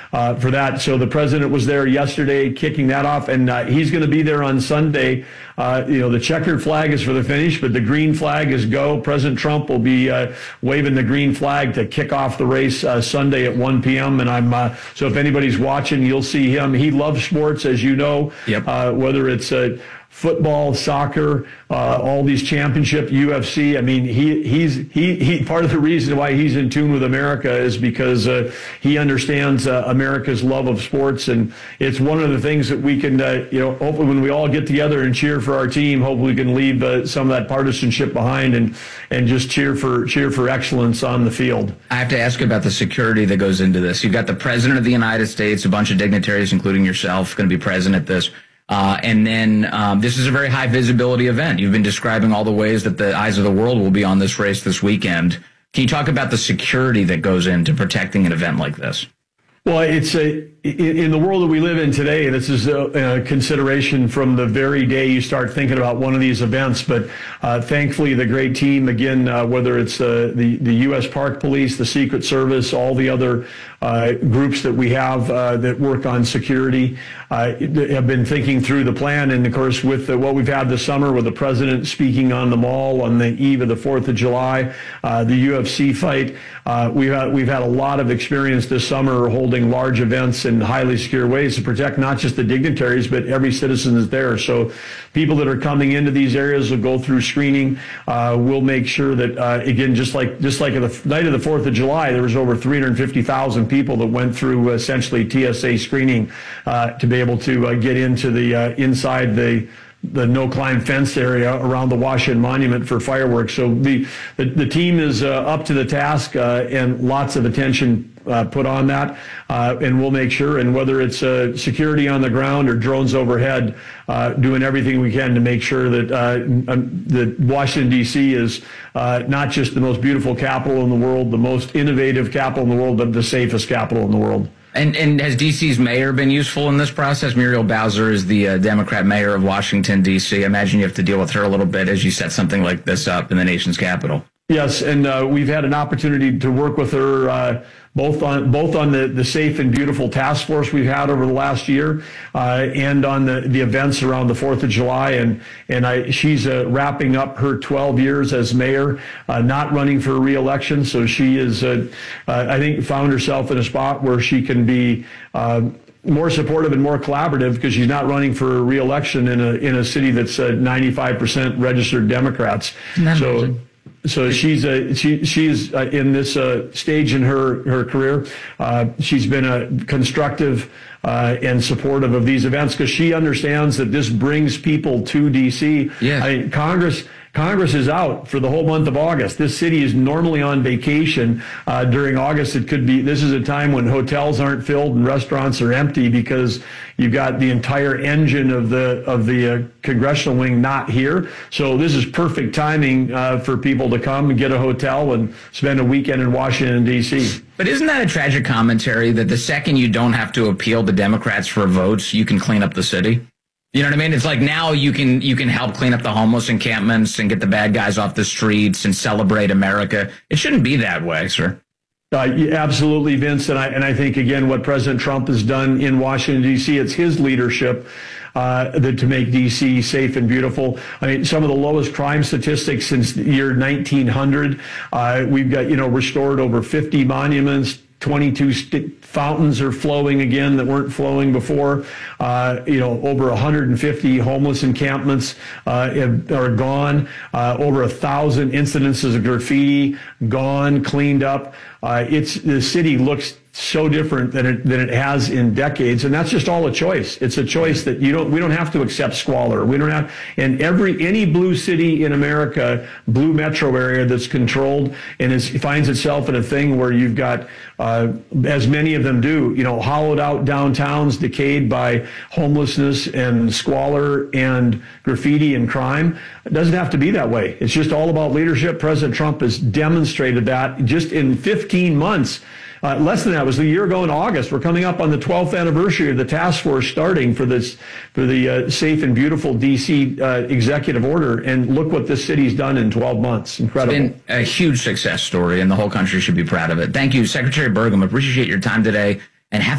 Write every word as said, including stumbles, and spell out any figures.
uh, for that. So the president was there yesterday kicking that off, and uh, he's going to be there on Sunday. Uh, you know, the checkered flag is for the finish, but the green flag is go. President Trump will be uh, waving the green flag to kick off the race uh, Sunday at one p.m. And I'm uh, so if anybody's watching, you'll see him. He loves sports, as you know, yep. uh, whether it's uh, football, soccer, uh, all these championship, U F C. I mean, he he's he he. Part of the reason why he's in tune with America is because uh, he understands uh, America's love of sports, and it's one of the things that we can, uh, you know, hopefully when we all get together and cheer for our team, hopefully we can leave uh, some of that partisanship behind and and just cheer for cheer for excellence on the field. I have to ask you about the security that goes into this. You've got the president of the United States, a bunch of dignitaries, including yourself, going to be present at this. Uh, and then um, this is a very high visibility event. You've been describing all the ways that the eyes of the world will be on this race this weekend. Can you talk about the security that goes into protecting an event like this? Well, it's a, in the world that we live in today, this is a, a consideration from the very day you start thinking about one of these events. But uh, thankfully, the great team, again, uh, whether it's uh, the, the U S Park Police, the Secret Service, all the other uh, groups that we have uh, that work on security, uh, have been thinking through the plan. And of course, with the, what we've had this summer with the president speaking on the Mall on the eve of the fourth of July, uh, the U F C fight, uh, we've had, we've had a lot of experience this summer holding large events in highly secure ways to protect not just the dignitaries, but every citizen that's there. So people that are coming into these areas will go through screening. Uh, we'll make sure that, uh, again, just like just like the night of the fourth of July, there was over three hundred fifty thousand people that went through essentially T S A screening uh, to be able to uh, get into the uh, inside the the no-climb fence area around the Washington Monument for fireworks. So the the, the team is uh, up to the task uh, and lots of attention uh, put on that. Uh, and we'll make sure, and whether it's uh, security on the ground or drones overhead, uh, doing everything we can to make sure that, uh, um, that Washington, D C is uh, not just the most beautiful capital in the world, the most innovative capital in the world, but the safest capital in the world. And, and has D C's mayor been useful in this process? Muriel Bowser is the uh, Democrat mayor of Washington, D C I imagine you have to deal with her a little bit as you set something like this up in the nation's capital. Yes, and uh, we've had an opportunity to work with her uh, both on both on the, the Safe and Beautiful task force we've had over the last year uh, and on the, the events around the fourth of July. And, and I, she's uh, wrapping up her twelve years as mayor, uh, not running for re-election. So she is, uh, uh, I think, found herself in a spot where she can be uh, more supportive and more collaborative because she's not running for re-election in a in a city that's uh, ninety-five percent registered Democrats. So. So she's uh, she she's uh, in this uh, stage in her her career. Uh, she's been a constructive uh, and supportive of these events because she understands that this brings people to D C. Yeah. I mean, Congress. Congress is out for the whole month of August. This city is normally on vacation uh, during August. It could be, this is a time when hotels aren't filled and restaurants are empty because you've got the entire engine of the of the uh, congressional wing not here. So this is perfect timing uh, for people to come and get a hotel and spend a weekend in Washington, D C. But isn't that a tragic commentary that the second you don't have to appeal to Democrats for votes, you can clean up the city? You know what I mean? It's like now you can you can help clean up the homeless encampments and get the bad guys off the streets and celebrate America. It shouldn't be that way, sir. Uh, yeah, absolutely, Vince. And I, and I think, again, what President Trump has done in Washington, D C, it's his leadership uh, that, to make D C safe and beautiful. I mean, some of the lowest crime statistics since the year nineteen hundred. Uh, we've got, you know, restored over fifty monuments. twenty-two st- fountains are flowing again that weren't flowing before. Uh, you know, over one hundred fifty homeless encampments uh, have, are gone. Uh, over a thousand incidences of graffiti gone, cleaned up. Uh, it's the city looks so different than it than it has in decades, and that's just all a choice. It's a choice that you don't we don't have to accept squalor. We don't have, and every any blue city in America, blue metro area that's controlled and is finds itself in a thing where you've got uh, as many of them do, you know, hollowed out downtowns, decayed by homelessness and squalor and graffiti and crime. It doesn't have to be that way. It's just all about leadership. President Trump has demonstrated that just in fifteen months. Uh, less than that, it was a year ago in August. We're coming up on the twelfth anniversary of the task force starting for this, for the uh, Safe and Beautiful D C uh, executive order. And look what this city's done in twelve months. Incredible. It's been a huge success story, and the whole country should be proud of it. Thank you, Secretary Burgum. Appreciate your time today, and have